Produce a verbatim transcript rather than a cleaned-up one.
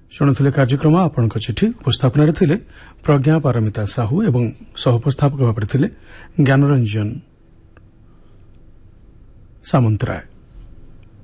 शुणुले कार्यक्रम आपणक चिठी उपस्थापन थिले प्रज्ञा पारमिता साहू एवं सह उपस्थापक भाव थिले ज्ञानरंजन सामंतराय।